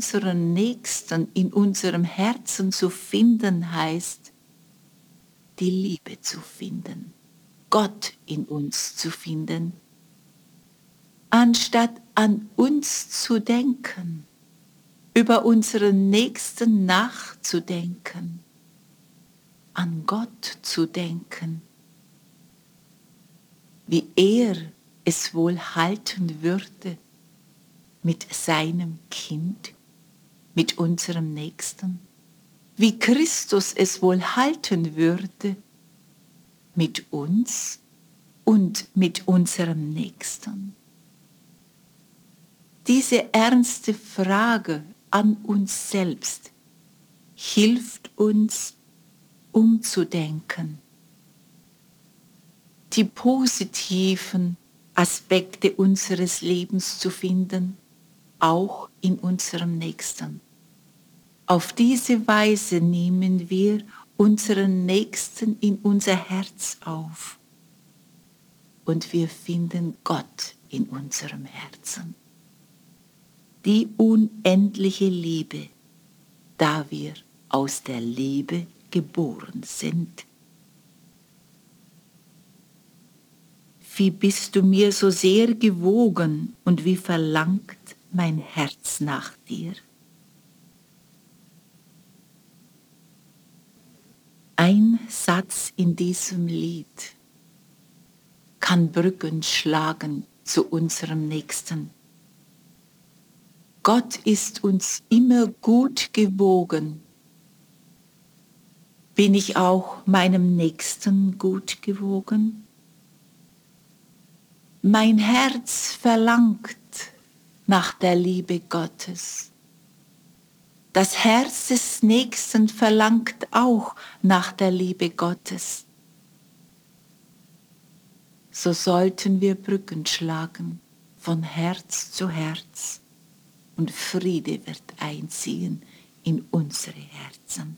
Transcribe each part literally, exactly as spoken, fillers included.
unseren Nächsten in unserem Herzen zu finden heißt, die Liebe zu finden, Gott in uns zu finden, anstatt an uns zu denken, über unseren Nächsten nachzudenken, an Gott zu denken, wie er es wohl halten würde mit seinem Kind, mit unserem Nächsten, wie Christus es wohl halten würde mit uns und mit unserem Nächsten. Diese ernste Frage an uns selbst hilft uns, umzudenken, die positiven Aspekte unseres Lebens zu finden, auch in unserem Nächsten. Auf diese Weise nehmen wir unseren Nächsten in unser Herz auf und wir finden Gott in unserem Herzen. Die unendliche Liebe, da wir aus der Liebe geboren sind. Wie bist du mir so sehr gewogen und wie verlangt mein Herz nach dir? Ein Satz in diesem Lied kann Brücken schlagen zu unserem Nächsten. Gott ist uns immer gut gewogen. Bin ich auch meinem Nächsten gut gewogen? Mein Herz verlangt nach der Liebe Gottes. Das Herz des Nächsten verlangt auch nach der Liebe Gottes. So sollten wir Brücken schlagen von Herz zu Herz und Friede wird einziehen in unsere Herzen.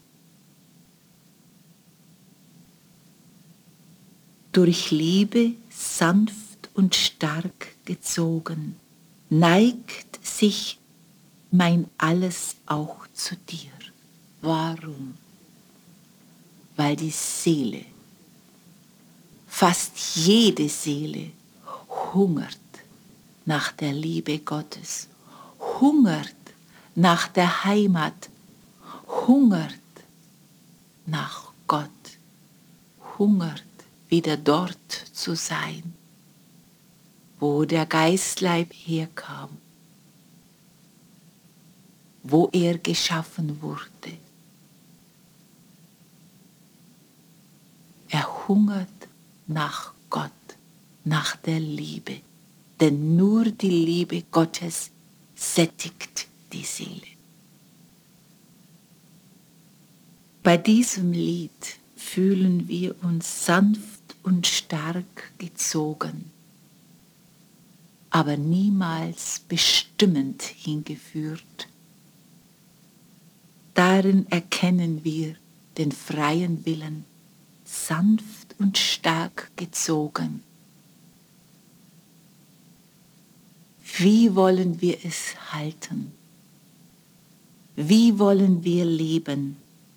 Durch Liebe sanft und stark gezogen, neigt sich mein Alles auch zu dir. Warum? Weil die Seele, fast jede Seele, hungert nach der Liebe Gottes, hungert nach der Heimat, hungert nach Gott, hungert wieder dort zu sein, wo der Geistleib herkam, wo er geschaffen wurde. Er hungert nach Gott, nach der Liebe, denn nur die Liebe Gottes sättigt die Seele. Bei diesem Lied fühlen wir uns sanft und stark gezogen, aber niemals bestimmend hingeführt. Darin erkennen wir den freien Willen, sanft und stark gezogen. Wie wollen wir es halten? Wie wollen wir leben?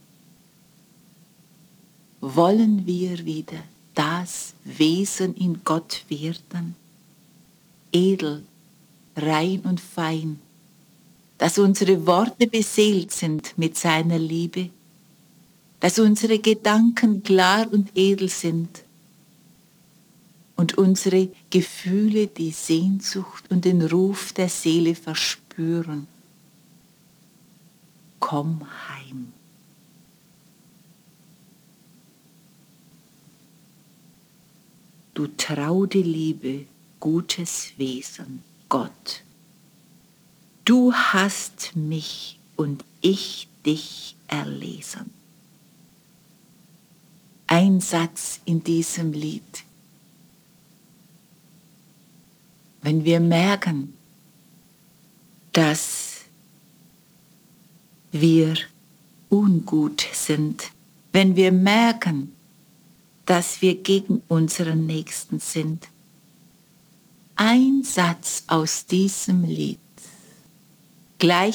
Wollen wir wieder das Wesen in Gott werden, edel, rein und fein, dass unsere Worte beseelt sind mit seiner Liebe, dass unsere Gedanken klar und edel sind und unsere Gefühle die Sehnsucht und den Ruf der Seele verspüren. Komm heim. Du traude Liebe, gutes Wesen, Gott. Du hast mich und ich dich erlesen. Ein Satz in diesem Lied. Wenn wir merken, dass wir ungut sind, wenn wir merken, dass wir gegen unseren Nächsten sind. Ein Satz aus diesem Lied, gleich